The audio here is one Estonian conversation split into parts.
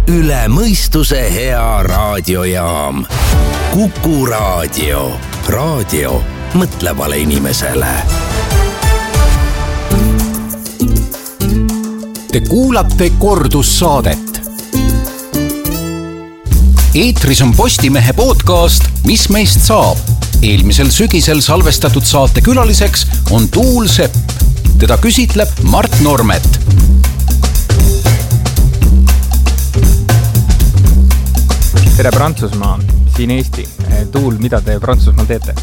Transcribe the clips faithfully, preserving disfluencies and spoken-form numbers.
üle mõistuse hea raadiojaam. Kuku raadio. Raadio mõtlevale inimesele. Te kuulate kordussaadet. Eetris on Postimehe podcast Mis meist saab? Eelmisel sügisel salvestatud saate külaliseks on Tuul Sepp. Teda küsitleb Mart Normet. Tere Prantsusmaa, siin Eesti. Tuul, mida te Prantsusmaal teete?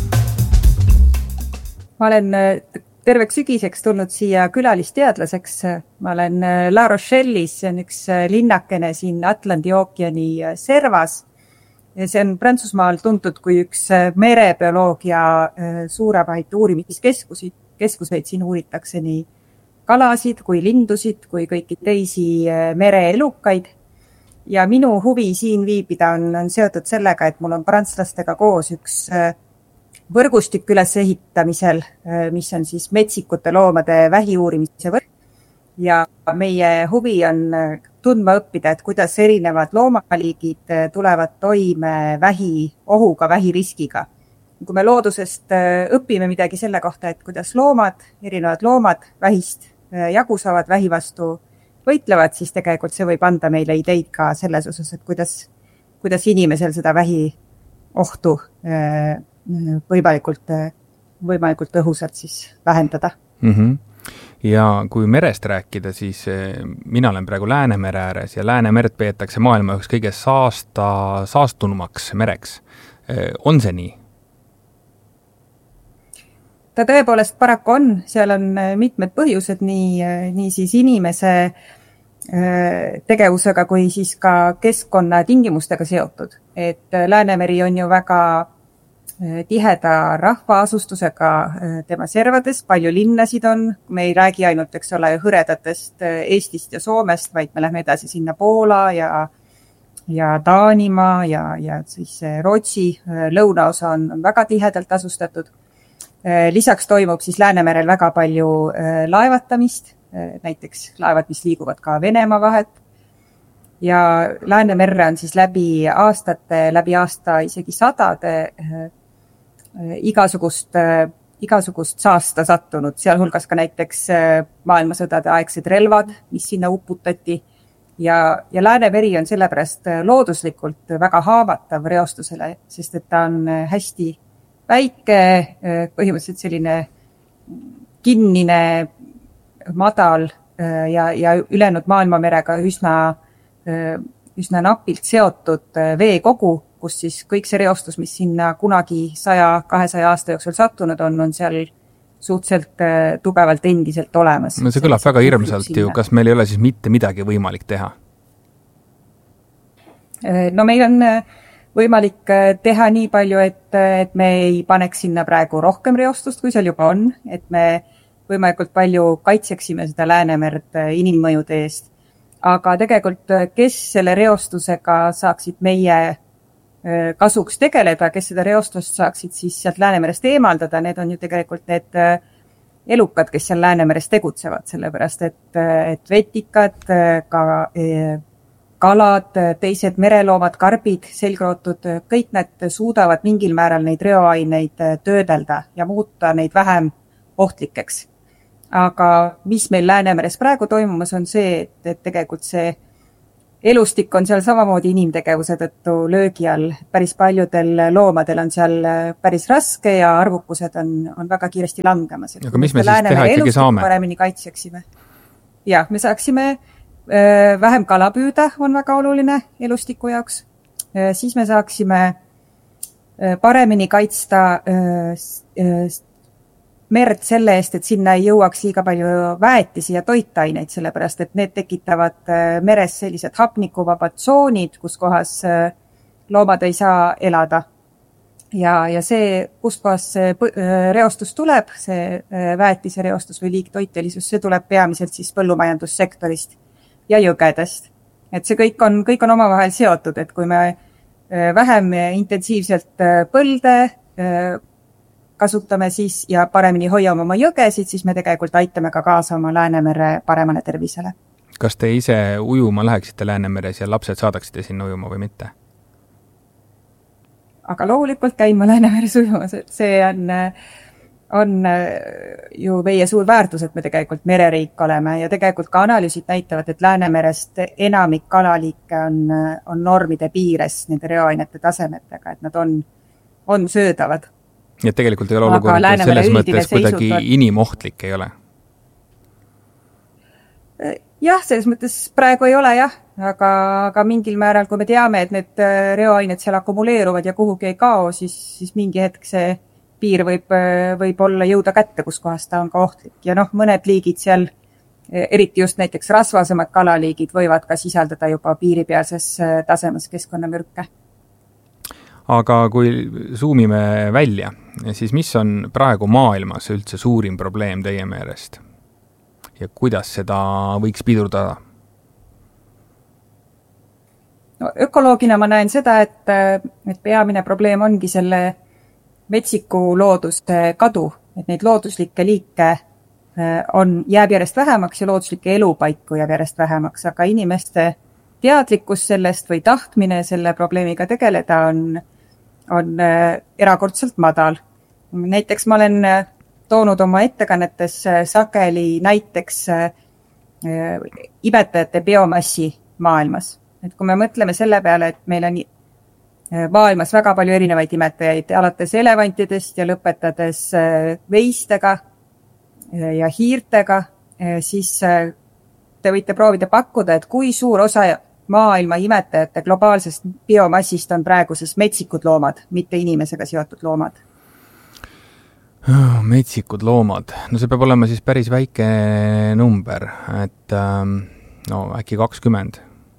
Ma olen terveks sügiseks tulnud siia külalisteadlaseks. Ma olen La Rochelle'is, see on üks linnakene siin Atlandi ookeani servas. See on Prantsusmaal tuntud kui üks merebioloogia suuremaid uurimiskeskusid. Keskuseid siin uuritakse nii kalasid kui lindusid kui kõiki teisi mereelukaid. Ja minu huvi siin viibida on, on seotud sellega, et mul on prantslastega koos üks võrgustik üles ehitamisel, mis on siis metsikute loomade vähiuurimise võrk. Ja meie huvi on tundma õppida, et kuidas erinevad loomaliigid tulevad toime vähi ohuga, vähiriskiga. Kui me loodusest õpime midagi selle kohta, et kuidas loomad, erinevad loomad vähist jagu saavad, vähi vastu võitlevad, siis tegelikult see võib anda meile ideid ka selles osas, et kuidas, kuidas inimesel seda vähi ohtu võimalikult, võimalikult tõhusalt siis vähendada. Mm-hmm. Ja kui merest rääkida, siis mina olen praegu Läänemere ääres ja Läänemerd peetakse maailma üks kõige saasta, saastunumaks mereks. On see nii? Ta tõepoolest paraku on, seal on mitmed põhjused, nii, nii siis inimese tegevusega kui siis ka keskkonna tingimustega seotud. Et Läänemeri on ju väga tiheda rahvaasustusega tema servades, palju linnasid on, me ei räägi ainult, eks ole, hõredatest Eestist ja Soomest, vaid me lähme edasi sinna Poola ja, ja Taanimaa ja, ja siis Rootsi lõunaosa on, on väga tihedalt asustatud. Lisaks toimub siis Läänemerel väga palju laevatamist, näiteks laevad, mis liiguvad ka Venemaa vahet. Ja Läänemerre on siis läbi aastate, läbi aasta isegi sadade igasugust, igasugust saasta sattunud, sealhulgas ka näiteks maailmasõdade aegsed relvad, mis sinna uputati. Ja, ja Läänemeri on sellepärast looduslikult väga haavatav reostusele, sest et ta on hästi väike, põhimõtteliselt selline kinnine, madal ja, ja ülejäänud maailmamerega üsna, üsna napilt seotud veekogu, kus siis kõik see reostus, mis sinna kunagi saja, kahesaja aasta jooksul sattunud on, on seal suhteliselt tugevalt endiselt olemas. No see kõlab väga hirmsalt ju, kas meil ei ole siis mitte midagi võimalik teha? No meil on võimalik teha nii palju, et, et me ei paneks sinna praegu rohkem reostust, kui seal juba on, et me võimalikult palju kaitseksime seda Läänemerd inimmõjude eest. Aga tegelikult, kes selle reostusega saaksid meie kasuks tegeleda, kes seda reostust saaksid siis sealt Läänemerest eemaldada, need on ju tegelikult need elukad, kes seal Läänemeres tegutsevad, sellepärast et, et vetikad, ka kalad, teised mereloomad, karbid, selgrootud, kõik need suudavad mingil määral neid reoaineid töödelda ja muuta neid vähem ohtlikeks. Aga mis meil Läänemeres praegu toimumas on see, et, et tegelikult see elustik on seal samamoodi inimtegevuse tõttu löögi all. Päris paljudel loomadel on seal päris raske ja arvukused on, on väga kiiresti langemas. Aga mis me siis teha ikkagi saame? Paremini kaitseksime. Ja, me saaksime vähem kala püüda on väga oluline elustiku jaoks. Siis me saaksime paremini kaitsta merd selle eest, et sinna ei jõuaks liiga palju väetisi ja toitaineid, sellepärast et need tekitavad meres sellised hapnikuvabad tsoonid, kus kohas loomad ei saa elada. Ja, ja see, kus kohas see reostus tuleb, see väetise reostus või liigtoitelisus, see tuleb peamiselt siis põllumajandussektorist ja jõgedest. Et see kõik on, kõik on omavahel seotud, et kui me vähem intensiivselt põlde kasutame siis ja paremini hoiame oma jõgesid, siis me tegelikult aitame ka kaasa oma Läänemere paremale tervisele. Kas te ise ujuma läheksite Läänemeres ja lapsed saadaksite sinna ujuma või mitte? Aga loomulikult käin ma Läänemeres ujumas, et see on, on ju meie suur väärtus, et me tegelikult mereriik oleme ja tegelikult ka analüüsid näitavad, et Läänemerest enamik kalaliike on, on normide piires nende reoainete tasemetega, et nad on, on söödavad. Ja tegelikult ei ole olukord selles mõttes kuidagi on... inimohtlik ei ole? Jah, selles mõttes praegu ei ole jah, aga, aga mingil määral, kui me teame, et need reoained seal akumuleeruvad ja kuhugi ei kao, siis, siis mingi hetk see piir võib, võib olla jõuda kätte, kus kohas ta on ka ohtlik. Ja noh, mõned liigid seal, eriti just näiteks rasvasemad kalaliigid, võivad ka sisaldada juba piiripealses tasemes keskkonnamürke. Aga kui zoomime välja, siis mis on praegu maailmas üldse suurim probleem teie meelest? Ja kuidas seda võiks pidurdada? No, ökoloogina ma näen seda, et, et peamine probleem ongi selle metsiku looduste kadu, et neid looduslikke liike on, jääb järjest vähemaks ja looduslikke elupaiku jääb järjest vähemaks, aga inimeste teadlikkus sellest või tahtmine selle probleemiga tegeleda on, on erakordselt madal. Näiteks ma olen toonud oma ettekannetes sageli näiteks imetajate biomassi maailmas. Et kui me mõtleme selle peale, et meil on maailmas väga palju erinevaid imetajaid, alates elevantidest ja lõpetades veistega ja hiirtega, siis te võite proovida pakkuda, et kui suur osa maailma imetajate globaalsest biomassist on praeguses metsikud loomad, mitte inimesega seotud loomad. Oh, metsikud loomad. No see peab olema siis päris väike number, et no äkki kakskümmend.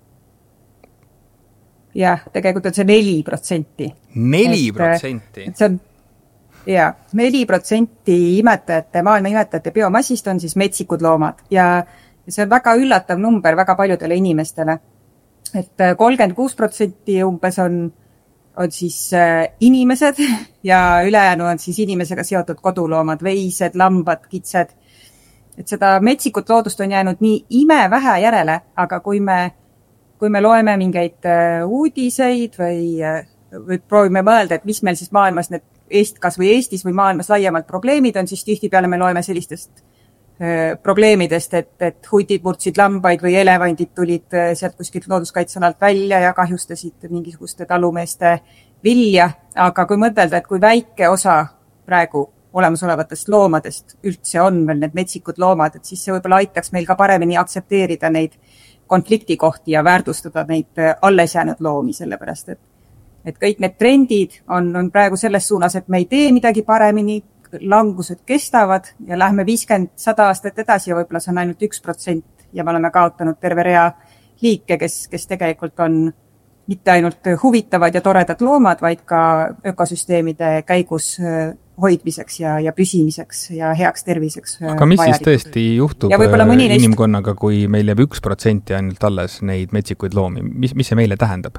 Jah, tegelikult on see neli protsenti. Neli protsenti? See on, jah, neli protsenti imetajate, maailma imetajate biomassist on siis metsikud loomad ja see on väga üllatav number väga paljudele inimestele. Et kolmkümmend kuus protsenti umbes on on siis inimesed ja ülejäänu on siis inimesega seotud koduloomad, veised, lambad, kitsed. Et seda metsikut loodust on jäänud nii ime vähe järele, aga kui me, kui me loeme mingeid uudiseid või, või proovime mõelda, et mis meil siis maailmas need Eest, kas või Eestis või maailmas laiemalt probleemid on, siis tihtipeale me loeme sellistest probleemidest, et, et huidid murdsid lambaid või elevandid tulid sealt kuskilt looduskaitsealalt välja ja kahjustasid mingisuguste talumeeste vilja, aga kui mõtelda, et kui väike osa praegu olemasolevatest loomadest üldse on veel need metsikud loomad, et siis see võib-olla aitaks meil ka paremini aktsepteerida neid konfliktikohti ja väärtustada neid alles jäänud loomi, sellepärast et, et kõik need trendid on, on praegu selles suunas, et me ei tee midagi paremini, langused kestavad ja lähme viiskümmend sada aastat edasi ja võib-olla see on ainult üks protsent ja me oleme kaotanud terve rea liike, kes, kes tegelikult on mitte ainult huvitavad ja toredad loomad, vaid ka ökosüsteemide käigus hoidmiseks ja, ja püsimiseks ja heaks terviseks. Aga mis vajalik. Siis tõesti juhtub inimkonnaga, kui meil jääb üks protsenti ainult alles neid metsikuid loomi? Mis, mis see meile tähendab?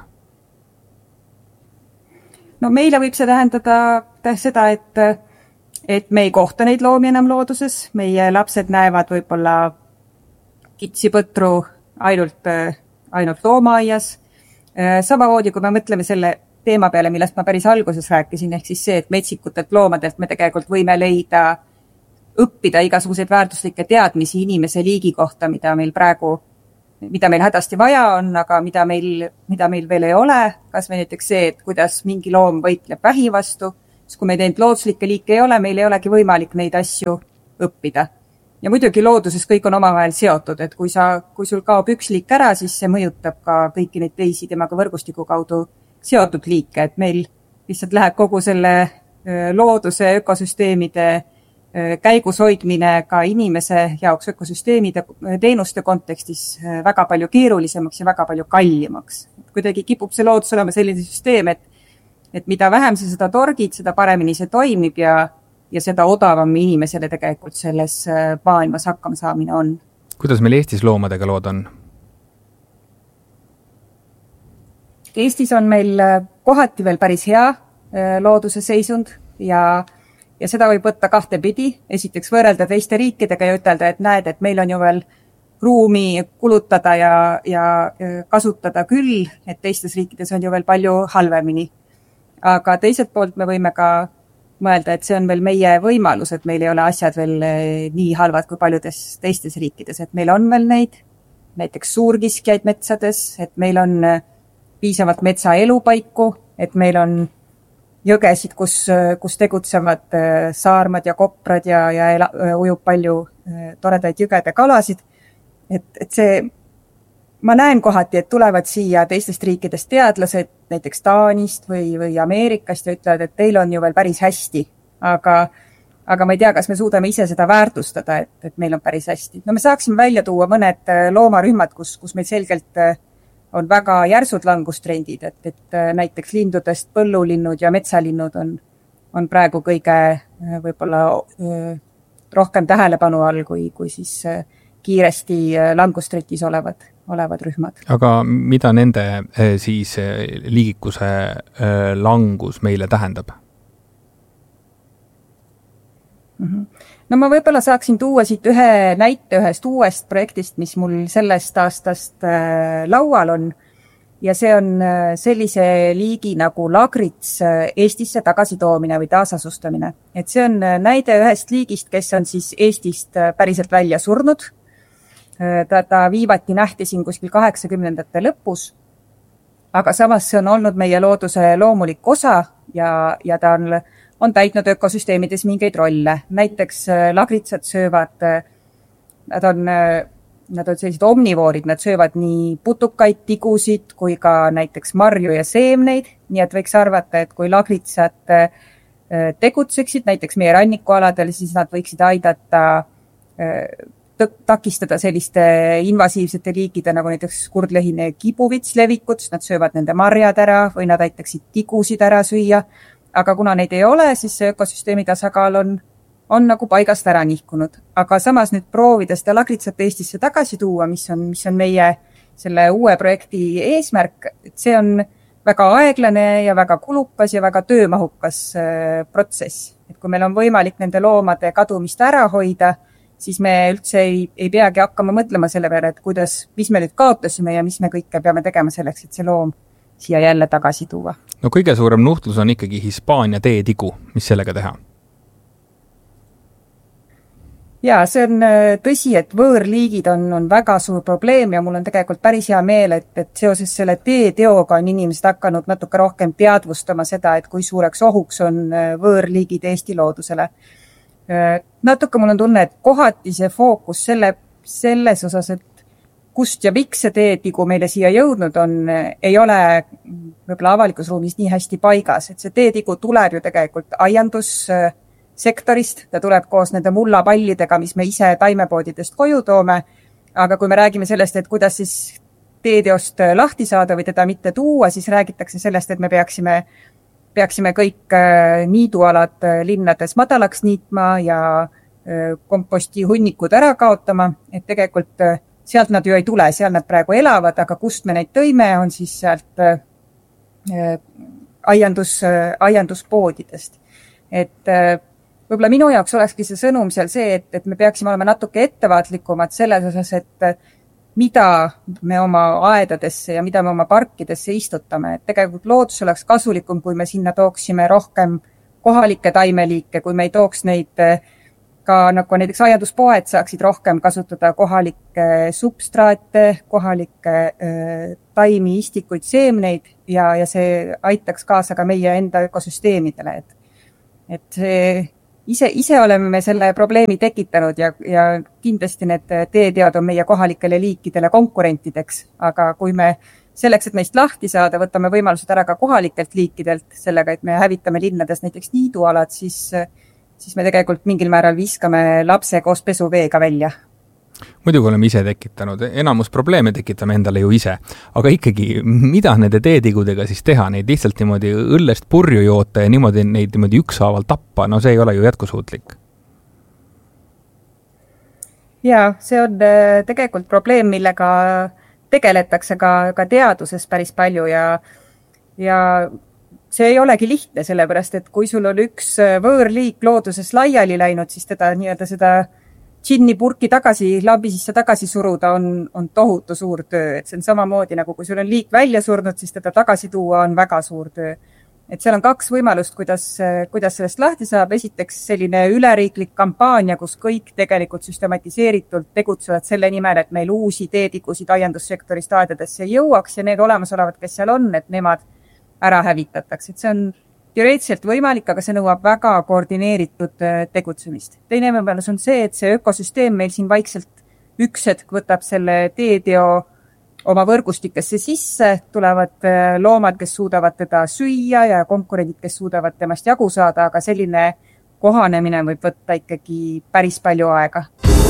No meile võib see tähendada seda, et et me ei kohta neid loomi enam looduses, meie lapsed näevad võib-olla kitsi põtru ainult, ainult loomaaias. Samamoodi, kui me mõtleme selle teema peale, millest ma päris alguses rääkisin, ehk siis see, et metsikutelt loomadelt me tegelikult võime leida, õppida igasuguseid väärtuslikke teadmisi inimese liigi kohta, mida meil praegu, mida meil hädasti vaja on, aga mida meil, mida meil veel ei ole. Kas või näiteks see, et kuidas mingi loom võitleb vähi vastu. Kui meil neid looduslikke liike ei ole, meil ei olegi võimalik neid asju õppida. Ja muidugi looduses kõik on omavahel seotud, et kui, sa, kui sul kaob üks liik ära, siis see mõjutab ka kõiki neid teisi temaga võrgustiku kaudu seotud liike, et meil lihtsalt läheb kogu selle looduse ökosüsteemide käigus hoidmine ka inimese jaoks ökosüsteemide teenuste kontekstis väga palju keerulisemaks ja väga palju kallimaks. Kuidagi kipub see loodus olema selline süsteem, et et mida vähem sa seda torgid, seda paremini see toimib ja, ja seda odavam inimesele tegelikult selles maailmas hakkama saamine on. Kuidas meil Eestis loomadega lood on? Eestis on meil kohati veel päris hea looduse seisund ja, ja seda võib võtta kahte pidi. Esiteks võrrelda teiste riikidega ja ütelda, et näed, et meil on ju veel ruumi kulutada ja, ja kasutada küll, et teistes riikides on ju veel palju halvemini. Aga teiselt poolt me võime ka mõelda, et see on veel meie võimalus, et meil ei ole asjad veel nii halvad kui paljudes teistes riikides, et meil on veel neid, näiteks suurkiskjaid metsades, et meil on piisavalt metsa elupaiku, et meil on jõgesid, kus, kus tegutsevad saarmad ja koprad ja, ja ela, ujub palju toredaid jõgede kalasid. Et, et see, ma näen kohati, et tulevad siia teistest riikidest teadlased, näiteks Taanist või, või Ameerikast ja ütlevad, et teil on ju veel päris hästi, aga, aga ma ei tea, kas me suudame ise seda väärtustada, et, et meil on päris hästi. No me saaksime välja tuua mõned loomarühmad, kus, kus meil selgelt on väga järsud langustrendid, et, et näiteks lindudest põllulinnud ja metsalinnud on, on praegu kõige võib-olla rohkem tähelepanu all, kui, kui siis kiiresti langustretis olevad, olevad rühmad. Aga mida nende siis liigikuse langus meile tähendab? No ma võib-olla saaksin tuua siit ühe näite ühest uuest projektist, mis mul sellest aastast laual on. Ja see on sellise liigi nagu lagrits Eestisse tagasitoomine või taasasustamine. Et see on näide ühest liigist, kes on siis Eestist päriselt välja surnud. Ta, ta viivati nähti siin kuskil kaheksakümnendate lõpus, aga samas see on olnud meie looduse loomulik osa ja, ja ta on, on täitnud ökosüsteemides mingeid rolle. Näiteks lagritsad söövad, nad on, nad on sellised omnivoorid, nad söövad nii putukaid, tigusid kui ka näiteks marju ja seemneid, nii et võiks arvata, et kui lagritsad tegutseksid näiteks meie rannikualadel, siis nad võiksid aidata takistada selliste invasiivsete liikide nagu näiteks kurdlehine kibuvits levikut, nad söövad nende marjad ära või nad aitaksid tigusid ära süüa, aga kuna neid ei ole, siis see ökosüsteemi tasakaal on, on nagu paigast ära nihkunud. Aga samas nüüd proovida seda lagritsat Eestisse tagasi tuua, mis on, mis on meie selle uue projekti eesmärk, et see on väga aeglane ja väga kulukas ja väga töömahukas protsess. Et kui meil on võimalik nende loomade kadumist ära hoida, siis me üldse ei, ei peagi hakkama mõtlema selle peale, et kuidas, mis me nüüd kaotasime ja mis me kõike peame tegema selleks, et see loom siia jälle tagasi tuua. No kõige suurem nuhtlus on ikkagi Hispaania teetigu, mis sellega teha? Jaa, see on tõsi, et võõrliigid on, on väga suur probleem ja mul on tegelikult päris hea meel, et, et seoses selle teeteoga on inimesed hakanud natuke rohkem teadvustama seda, et kui suureks ohuks on võõrliigid Eesti loodusele. Natuke mul on tunne, et kohati see fookus selle, selles osas, et kust ja miks see teetigu meile siia jõudnud on, ei ole võib-olla avalikus ruumis nii hästi paigas, et see teetigu tuleb ju tegelikult aiandussektorist, ta tuleb koos nende mullapallidega, mis me ise taimepoodidest koju toome, aga kui me räägime sellest, et kuidas siis teeteost lahti saada või teda mitte tuua, siis räägitakse sellest, et me peaksime peaksime kõik niidualad linnades madalaks niitma ja komposti hunnikud ära kaotama, et tegelikult sealt nad ju ei tule, seal nad praegu elavad, aga kust me neid tõime, on siis sealt aiandus, aianduspoodidest. Et võib-olla minu jaoks olekski see sõnum seal see, et, et me peaksime olema natuke ettevaatlikumad selles osas, et mida me oma aedadesse ja mida me oma parkidesse istutame. Et tegelikult loodus oleks kasulikum, kui me sinna tooksime rohkem kohalikke taimeliike, kui me ei tooks neid ka nagu näiteks aianduspoed saaksid rohkem kasutada kohalikke substraate, kohalikke äh, taimi, istikuid, seemneid ja, ja see aitaks kaasa ka meie enda ökosüsteemidele. Et, et see Ise, ise oleme me selle probleemi tekitanud ja, ja kindlasti need teeteod on meie kohalikele liikidele konkurentideks, aga kui me selleks, et meist lahti saada, võtame võimalused ära ka kohalikelt liikidelt sellega, et me hävitame linnades näiteks niidualad, siis, siis me tegelikult mingil määral viskame lapse koos pesuveega välja. Muidugi oleme ise tekitanud, enamus probleeme tekitame endale ju ise, aga ikkagi, mida nende teetigudega siis teha, neid lihtsalt niimoodi õllest purju joota ja niimoodi neid niimoodi ükshaaval tappa, no see ei ole ju jätkusuutlik. Jaa, see on tegelikult probleem, millega tegeletakse ka, ka teaduses päris palju ja, ja see ei olegi lihtne, sellepärast, et kui sul on üks võõrliik looduses laiali läinud, siis teda nii-öelda seda džinni purki tagasi, lambi sisse tagasi suruda on, on tohutu suur töö. Et see on samamoodi nagu kui sul on liik välja surnud, siis teda tagasi tuua on väga suur töö. Et seal on kaks võimalust, kuidas, kuidas sellest lahti saab. Esiteks selline üleriiklik kampaania, kus kõik tegelikult süstematiseeritult tegutsevad selle nimel, et meil uusi teedikusid aiandussektori staadiadesse jõuaks ja need olemasolevad, kes seal on, et nemad ära hävitatakse. Et see on teoreetiliselt võimalik, aga see nõuab väga koordineeritud tegutsemist. Teine võimalus on see, et see ökosüsteem meil siin vaikselt üks hetk võtab selle teedeo oma võrgustikesse sisse, tulevad loomad, kes suudavad teda süüa ja konkurendid, kes suudavad temast jagu saada, aga selline kohanemine võib võtta ikkagi päris palju aega.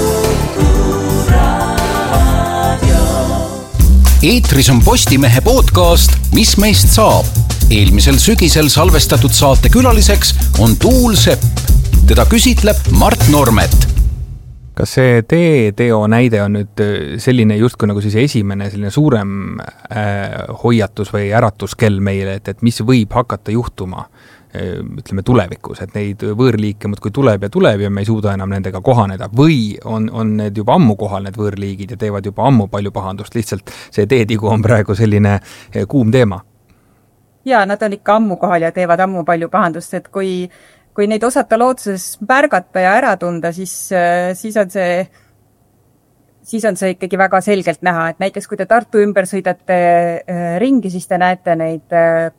Eetris on Postimehe podcast Mis meist saab? Eelmisel sügisel salvestatud saate külaliseks on Tuul Sepp. Teda küsitleb Mart Normet. Kas see teeteo näide on nüüd selline justkui nagu siis esimene selline suurem äh, hoiatus või äratuskell meile, et, et mis võib hakata juhtuma äh, ütleme tulevikus, et neid võõrliike muudkui tuleb ja tuleb ja me ei suuda enam nendega kohaneda või on, on need juba ammu kohal need võõrliigid ja teevad juba ammu palju pahandust, lihtsalt see teetigu on praegu selline äh, kuum teema? Ja, nad on ikka ammu kohal ja teevad ammu palju pahandust, et kui Kui neid osata looduses märgata ja ära tunda, siis, siis, on see, siis on see ikkagi väga selgelt näha. Et näiteks kui te Tartu ümber sõidate ringi, siis te näete neid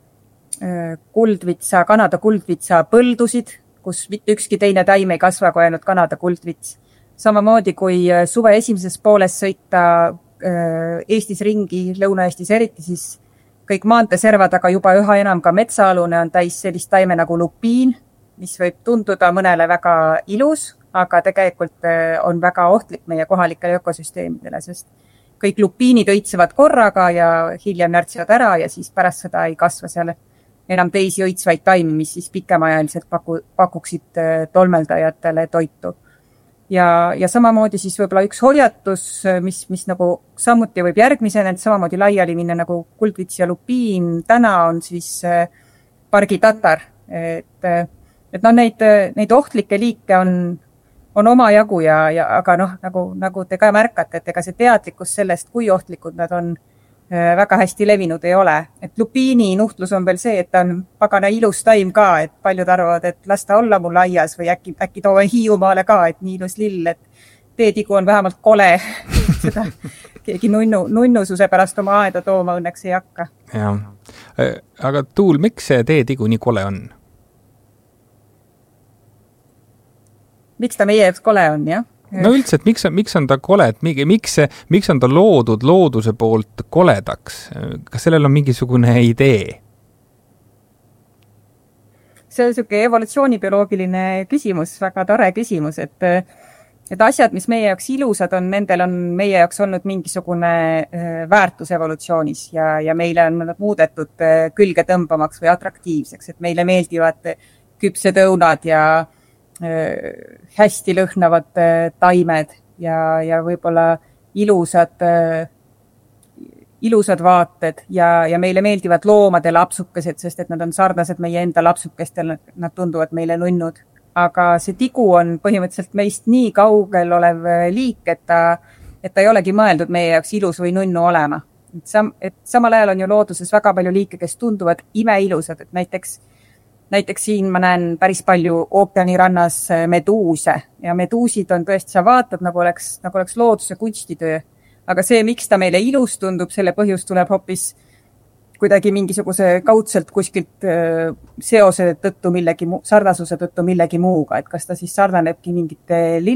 kuldvitsa, Kanada kuldvitsa põldusid, kus mitte ükski teine taim ei kasva kui ainult Kanada kuldvits. Samamoodi kui suve esimeses pooles sõita Eestis ringi, Lõuna-Eestis eriti, siis kõik maanteeservad, aga juba üha enam ka metsaalune on täis sellist taime nagu lupiin, mis võib tunduda mõnele väga ilus, aga tegelikult on väga ohtlik meie kohalikele ökosüsteemidele, sest kõik lupiinid õitsevad korraga ja hiljem närtsivad ära ja siis pärast seda ei kasva seal enam teisi õitsvaid taimi, mis siis pikemaajaliselt paku, pakuksid tolmeldajatele toitu. Ja, ja samamoodi siis võib-olla üks hoiatus, mis, mis nagu samuti võib järgmisena, et samamoodi laiali minna nagu kuldvits ja lupiin, täna on siis pargitatar, et Et no neid, neid ohtlikke liike on, on oma jagu ja, ja aga noh, nagu, nagu te ka märkate, et ega see teadlikkus sellest, kui ohtlikud nad on, väga hästi levinud ei ole. Et lupiini nuhtlus on veel see, et ta on pagana ilus taim ka, et paljud arvavad, et las ta olla mul aias või äkki, äkki toome Hiiumaale ka, et nii ilus lill, et teetigu on vähemalt kole. Seda keegi nunnu, nunnususe pärast oma aeda tooma õnneks ei hakka. Ja. Aga Tuul, miks see teetigu nii kole on? Miks ta meie jaoks kole on, jah? No üldse, et miks, miks on ta kole, et miks, miks on ta loodud looduse poolt koledaks? Kas sellel on mingisugune idee? See on selline evolutsioonibioloogiline küsimus, väga tore küsimus, et, et asjad, mis meie jaoks ilusad on, nendel on meie jaoks olnud mingisugune väärtus evolutsioonis ja, ja meile on nad muudetud külge tõmbamaks või atraktiivseks, et meile meeldivad küpsed õunad ja hästi lõhnavad taimed ja, ja võib-olla ilusad, ilusad vaated ja, ja meile meeldivad loomade lapsukesed, sest et nad on sarnased meie enda lapsukestel, nad tunduvad meile nunnud. Aga see tigu on põhimõtteliselt meist nii kaugel olev liik, et ta, et ta ei olegi mõeldud meie jaoks ilus või nunnu olema. Et, sam, et samal ajal on ju looduses väga palju liike, kes tunduvad imeilusad, et näiteks Näiteks siin ma näen päris palju ookeanirannas meduuse ja meduusid on tõesti, sa vaatad, nagu oleks, nagu oleks looduse kunstitöö. Aga see, miks ta meile ilus tundub, selle põhjus tuleb hoopis kuidagi mingisuguse kaudselt kuskilt seose tõttu millegi, sarnasuse tõttu millegi muuga, et kas ta siis sarnanebki mingite